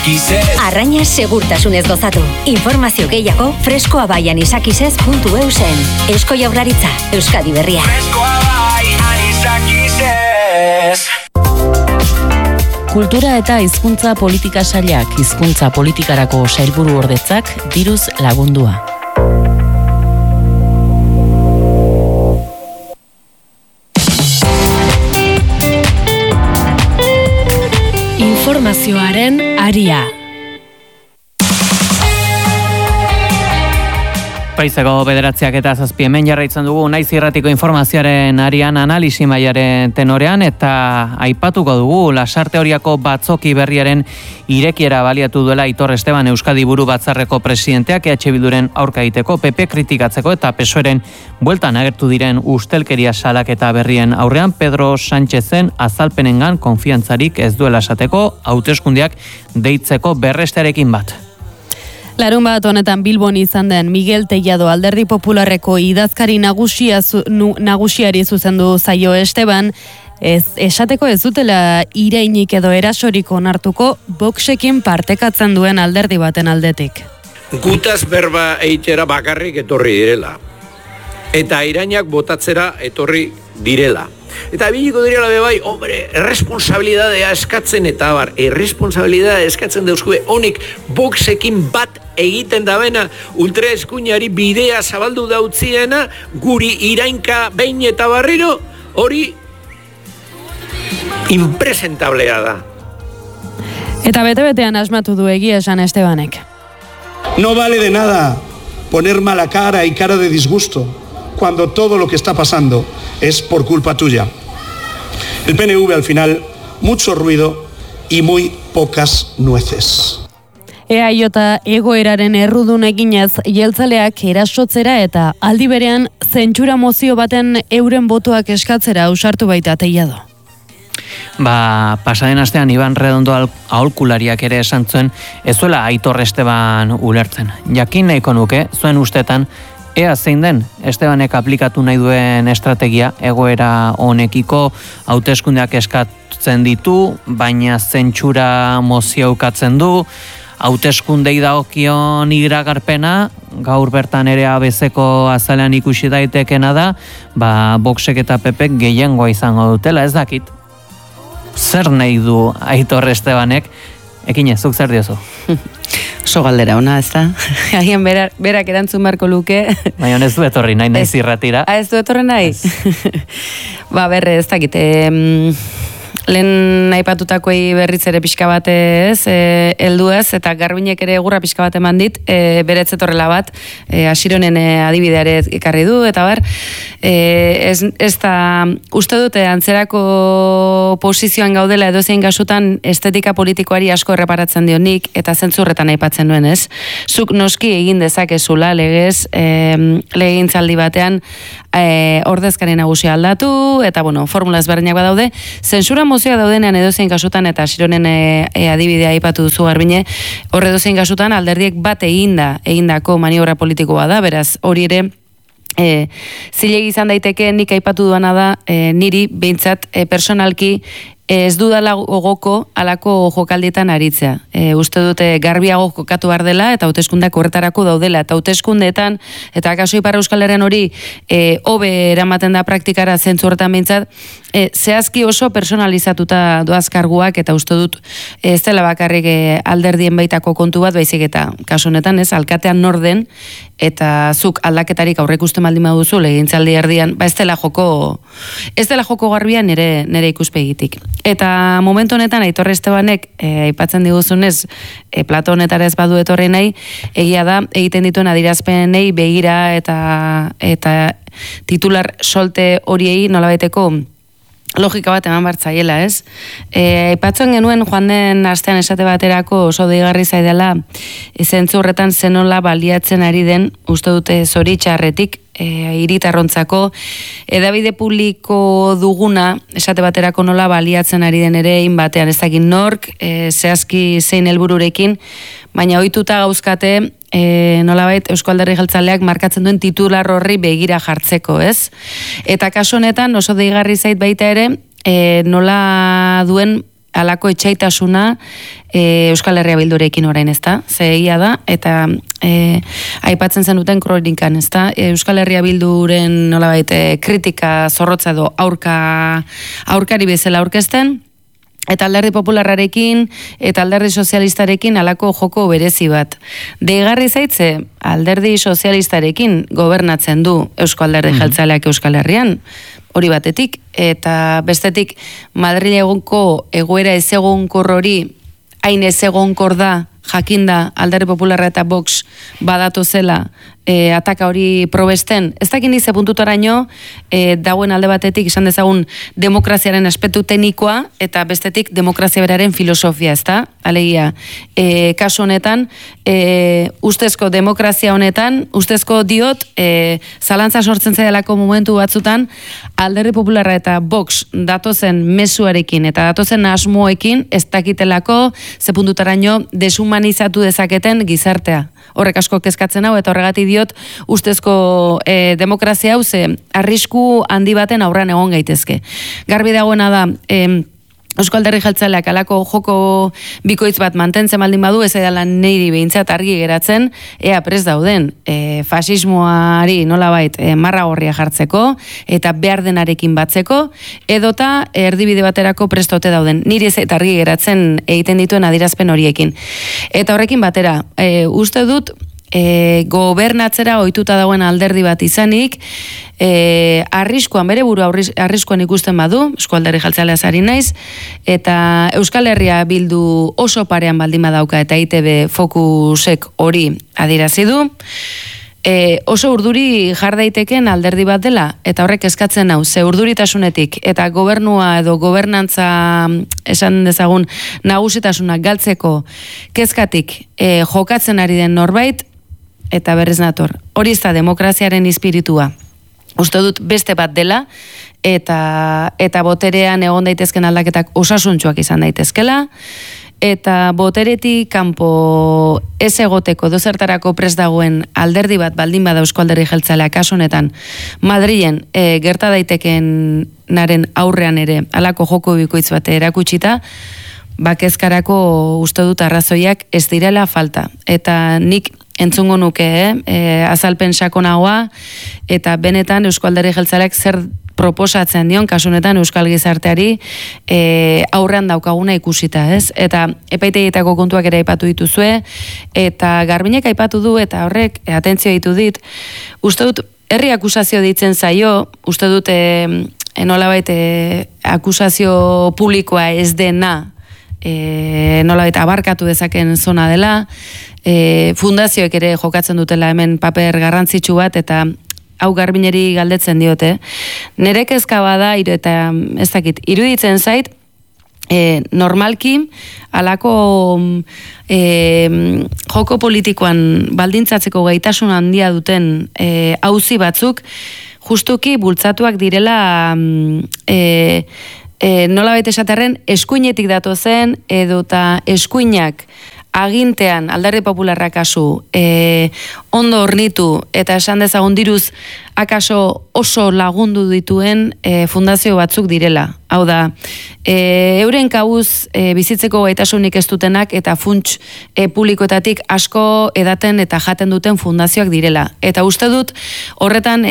Arraina segurtasunez gozatu. Informazio gehiago freskoabaianisakizez.eusen. Eusko Jaurlaritza, Euskadi Berria. Kultura eta hizkuntza politika sailak, hizkuntza politikarako sailburu ordetzak diruz lagundua. Informazioaren aria. Paizeko 9:07 hemen jarraitzen dugu naiz irratiko informazioaren arian analisi mailaren tenorean eta aipatuko dugu Lasarte Oriako batzoki berriaren irekiera baliatu duela Aitor Esteban Euskadi Buru Batzarreko presidenteak EH Bilduren aurka egiteko, PP kritikatzeko eta PSOEren bueltan agertu diren ustelkeria salaketa berrien aurrean Pedro Sánchezen azalpenengan konfiantzarik ez duela esateko hauteskundeak deitzeko berrestearekin bat. Larunbat honetan Bilbon izan den Miguel Tellado Alderdi Popularreko idazkari nagusiari zuzendu zaio Esteban, esateko ez dutela irainik edo erasorik onartuko Voxekin partekatzen duen alderdi baten aldetik. Gutaz berba eitera bakarrik etorri direla. Eta irainak botatzera etorri direla. Eta biliko direla bebai, hombre, erresponsabilidadea eskatzen eta bar, erresponsabilidadea eskatzen dauzkue honik Voxekin bat egiten da bena, ultraeskuinari bidea zabaldu dautziena, guri irainka behin eta barriro, hori impresentablea da. Eta bete-betean asmatu du egia esan Estebanek. No vale de nada poner mala cara y cara de disgusto cuando todo lo que está pasando es por culpa tuya. El PNV al final, mucho ruido y muy pocas nueces. EAJ egoeraren errudun eginez jeltzaleak erasotzera eta aldi berean zentsura mozio baten euren botoak eskatzera ausartu baita Tellado. Pasaden astean Iban Redondo aholkulariak ere esan zuen ez zuela Aitor Esteban ulertzen. Jakin nahiko nuke, zuen ustetan, ea zein den Estebanek aplikatu nahi duen estrategia egoera honekiko hauteskundeak eskatzen ditu, baina zentsura mozio ukatzen du, hauteskundei dagokion iragarpena, gaur bertan ere ABCko azalean ikusi daitekena da, Voxek eta PPek gehiengoa izango dutela, ez dakit. Zer nahi du Aitor Estebanek, Ekine, zuk zer diozu? Oso galdera ona, ez da? Haien berak erantzun beharko luke. Baina ez du etorri nahi, naiz irratira. Ez du etorri nahi? Berre, ez dakit. Lehen aipatutakoei berriz ere pixka bat heldu ez, eta Garbinek ere egurra pixka bat eman dit, beretz etorrela bat, Asironen adibideare ekarri du, eta ez da, uste dute antzerako posizioan gaudela edozein kasutan estetika politikoari asko erreparatzen dionik, eta zentzurretan aipatzen duen ez. Zuk noski egin dezakezula legez, legegintzaldi batean, ordezkari nagusia aldatu, eta formula ezberdinak badaude, zentsura mozioa daudenean edozein kasutan, eta Asironen adibidea aipatu duzu Garbine, hor edozein kasutan alderdiek bat egindako maniobra politikoa da, beraz hori ere zilegi izan daiteke nik aipatu duana da, niri behintzat personalki ez dudala gogoko alako jokaldietan aritzea. Uste dute garbiago jokatu behar dela eta hauteskundeak horretarako daudela. Eta hauteskundeetan, eta kaso Ipar Euskal Herrian hori hobe eramaten da praktikara zentzu horretan behintzat, zehazki oso personalizatuta doaz karguak eta uste dut ez dela bakarrik alderdien baitako kontu bat, baizik eta kaso honetan ez, alkatean norden eta zuk aldaketarik aurreikusten baldin baduzu legintzaldi erdian, ez dela joko garbia nire ikuspegitik. Eta momentu honetan Aitor Estebanek aipatzen diguzunez plato honetara ez badu etorri nahi, egia da egiten dituen adierazpenei begira eta titular solte horiei nolabaiteko logika bat eman bartzaiela, ez? Aipatzen genuen joan den astean esate baterako oso deigarri zaidala zentzu horretan zenola baliatzen ari den, uste dute zoritxarretik hiritarrontzako edabide publiko duguna esate baterako nola baliatzen ari den ere batean ez dakit nork, zehazki zein helbururekin, baina ohituta gauzkate nolabait Eusko Alderdi Jeltzaleak markatzen duen titular horri begira jartzeko, ez? Eta kasu honetan oso deigarri zait baita ere nola duen alako etxaitasuna Euskal Herria Bildurekin orain, ezta? Zegia da, eta aipatzen zen duten kronikan, ezta? Euskal Herria Bilduren nolabait kritika zorrotza edo aurkari bezala aurkezten, eta Alderdi Popularrarekin eta Alderdi Sozialistarekin alako joko berezi bat. Deigarri zaitze, Alderdi Sozialistarekin gobernatzen du Eusko Alderdi Jeltzaleak Euskal Herrian, hori batetik, eta bestetik Madrilegonko egoera ezegonkor hori hain ezegonkor da, jakinda Alderdi Popularra eta Vox badatu zela ataka hori probesten. Ez dakin dize puntutaraino dauen alde batetik izan dezagun demokraziaren aspektu teknikoa eta bestetik demokrazia beraren filosofia, ezta? Alegia, kasu honetan, ustezko demokrazia honetan, ustezko diot, zalantza sortzen zaidalako momentu batzutan, Alderdi Popularra eta Vox datozen mezuarekin eta datozen asmoekin ez dakitelako ze puntutaraino deshumanizatu dezaketen gizartea. Horrek asko kezkatzen hau, eta horregatik diot ustezko demokrazia hau ze arrisku handi baten aurrean egon gaitezke. Garbi dagoena da, Eusko Alderdi Jeltzaleak alako joko bikoitz bat mantentzen baldin badu, ez edala neiri behintzat argi geratzen, ea prest dauden fasismoari nolabait marra gorria jartzeko, eta behar denarekin batzeko, edota erdibide baterako prestote dauden. Niri ez eta argi geratzen egiten dituen adierazpen horiekin. Eta horrekin batera, uste dut, gobernatzera ohituta dagoen alderdi bat izanik, arriskuan, bere buru arriskuan ikusten badu, Eusko Alderdi Jeltzaleaz ari naiz, eta Euskal Herria Bildu oso parean baldin badauka eta ITB fokusek hori adierazi du, oso urduri jar daiteken alderdi bat dela, eta horrek eskatzen hau, ze urduritasunetik eta gobernua edo gobernantza esan dezagun nagusitasunak galtzeko kezkatik jokatzen ari den norbait, eta berriz nator, hori ez da demokraziaren espiritua. Uste dut beste bat dela, eta boterean egon daitezken aldaketak osasuntsuak izan daitezkela, eta boteretik kanpo ez egoteko dozertarako prest dagoen alderdi bat baldin bada Eusko Alderdi Jeltzaleak kasu honetan Madrilen gerta daiteken naren aurrean ere alako joko bikoitz bat erakutsita, bakezkarako uste dut arrazoiak ez direla falta. Eta nik entzungo nuke, azalpen sakonagoa, eta benetan Eusko Alderdi Jeltzaleak zer proposatzen dion, kasunetan Euskal Gizarteari aurrean daukaguna ikusita, ez? Eta epaitegietako kontuak ere aipatu dituzue, eta Garbinek aipatu du, eta horrek atentzio ditu dit, uste dut, herri akusazio ditzen zaio, uste dut, nolabait akusazio publikoa ez dena, nolabait abarkatu dezaken zona dela, fundazioek ere jokatzen dutela hemen paper garrantzitsu bat, eta hau Garbineri galdetzen diote. Nere kezka bada, eta ez dakit, iruditzen zait, normalki, alako joko politikoan baldintzatzeko gaitasun handia duten auzi batzuk, justuki bultzatuak direla nolabait esaterren eskuinetik datozen, edota eskuinak agintean Alderdi Popularra kasu ondo hornitu eta esan dezagun diruz akaso oso lagundu dituen fundazio batzuk direla. Hau da, euren kabuz bizitzeko gaitasunik ez dutenak eta funts publikoetatik asko edaten eta jaten duten fundazioak direla. Eta uste dut horretan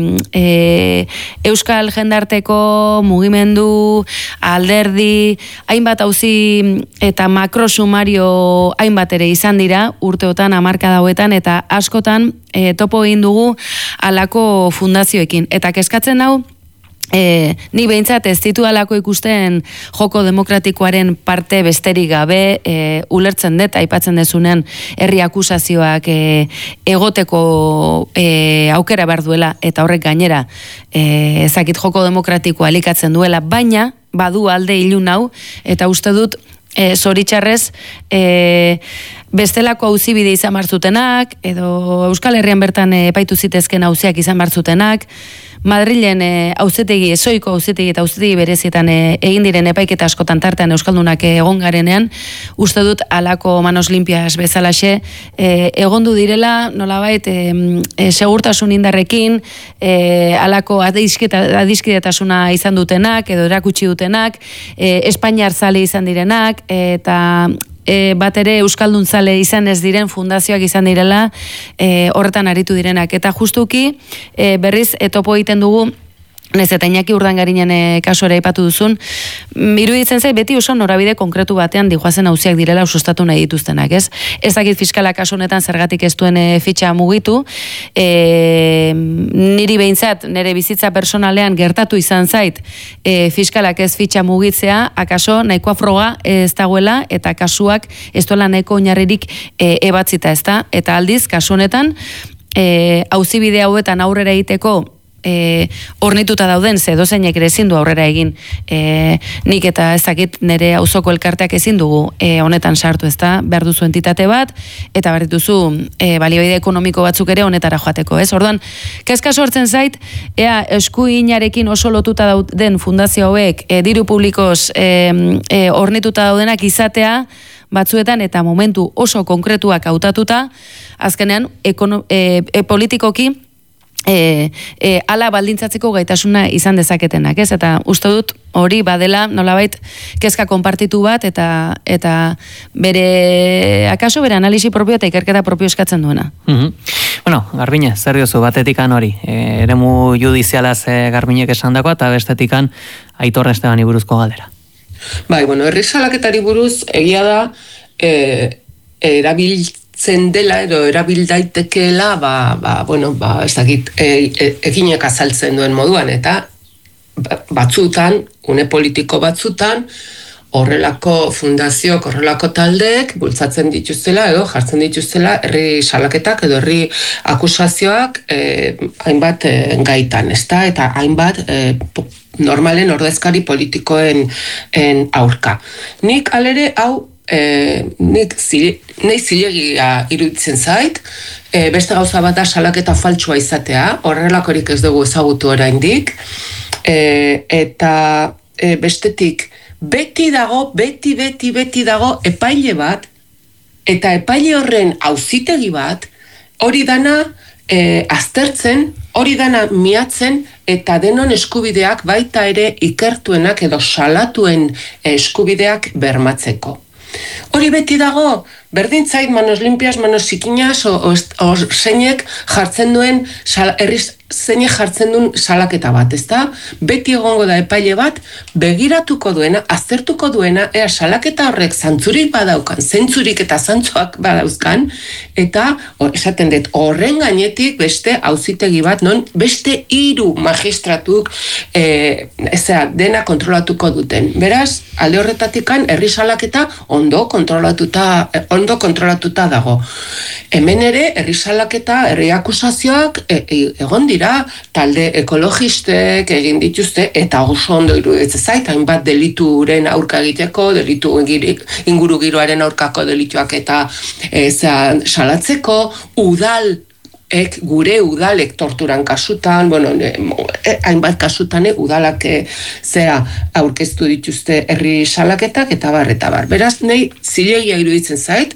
Euskal Jendarteko mugimendu, alderdi, hainbat auzi eta makrosumario hainbat ere izan dira urteotan, hamarkada hauetan, eta askotan topo egin dugu alako fundazioekin. Eta kezkatzen hau, ni behintzat ez ditu alako ikusten joko demokratikoaren parte besterik gabe ulertzen dut, aipatzen dezunean herri akusazioak egoteko aukera behar duela, eta horrek gainera ezakit joko demokratikoa elikatzen duela, baina badu alde ilun hau, eta uste dut zoritxarrez bestelako auzibide izan barzutenak, edo Euskal Herrian bertan epaitu zitezken auziak izan barzutenak, Madrilen auzitegi, ezoiko auzitegi eta auzitegi berezietan egin diren epaiketa askotan tartean euskaldunak egon garenean, uste dut alako manos limpias bezalaxe egondu direla, nolabait segurtasun indarrekin, alako adiskidetasuna izan dutenak, edo erakutsi dutenak, Espainiar zale izan direnak, eta bat ere euskaldun zale izan ez diren fundazioak izan direla horretan aritu direnak. Eta justuki berriz topo egiten dugu, nez eta Iñaki Urdangarinen kasora aipatu duzun, iruditzen zait beti oso norabide konkretu batean dijoazen auziak direla sustatu nahi dituztenak, ez? Ez dakit fiskala kasu honetan zergatik ez duen fitxa mugitu, niri behintzat, nire bizitza personalean gertatu izan zait fiskalak ez fitxa mugitzea, akaso nahikoa froga ez dagoela, eta kasuak ez duela nahiko oinarririk ebatzita, ez da? Eta aldiz, kasu honetan, auzibide hauetan aurrera egiteko ornituta dauden, ze dozeinek ere ezin du aurrera egin, nik eta ezakit nire auzoko elkarteak ezin dugu honetan sartu, ez da, behar duzu entitate bat, eta behar dituzu baliabide ekonomiko batzuk ere honetara joateko, ez? Orduan, kezka sortzen zait, ea eskuinarekin oso lotuta dauden fundazio hauek, diru publikoz ornituta daudenak izatea, batzuetan eta momentu oso konkretuak hautatuta, azkenean politikoki ala baldintzatzeko gaitasuna izan dezaketenak, ez? Eta uste dut hori badela nolabait kezka konpartitu bat eta bere akaso bere analisi propio eta ikerketa propio eskatzen duena. Bueno, Garbine, zer diozu batetikan hori? Eremu judizialaz Garbinek esandakoa eta bestetikan Aitor Estebani buruzko galdera. Bai, bueno, herrisalaketari buruz egia da erabiltzen dela edo erabil daitekeela, ez dakit, eginek azaltzen duen moduan, eta batzutan, une politiko batzutan, horrelako fundaziok, horrelako taldeek bultzatzen dituztela edo jartzen dituztela herri salaketak edo herri akusazioak hainbat gaitan, ezta? Eta hainbat normalen ordezkari politikoen aurka. Nik alere hau nahi zilegia iruditzen zait, beste gauza bat da salaketa faltsua izatea, horrelakorik ez dugu ezagutu oraindik, eta bestetik beti dago epaile bat, eta epaile horren auzitegi bat, hori dana aztertzen, hori dana miatzen, eta denon eskubideak baita ere ikertuenak edo salatuen eskubideak bermatzeko. Hori beti dago, berdin zait manos limpias, manos zikinas, o zeinek jartzen duen, zeinek jartzen duen salaketa bat, ezta? Beti egongo da epaile bat, begiratuko duena, aztertuko duena, ea salaketa horrek zantzurik badaukan, zentzurik eta zantzuak badauzkan, eta esaten dut, horren gainetik beste auzitegi bat, non beste 3 magistratuk dena kontrolatuko duten. Beraz, alde horretatikan, herri salaketa ondo kontrolatuta dago. Hemen ere, herri salaketa, herri akusazioak egon dira, talde ekologistek egin dituzte, eta oso ondo iruditzen zait, hainbat delituren aurka egiteko, delitu ingurugiroaren aurkako delituak eta salatzeko, gure udalek torturan kasutan, hainbat kasutan udalak aurkeztu dituzte herri salaketak eta bar. Beraz, nahi zilegia iruditzen zait,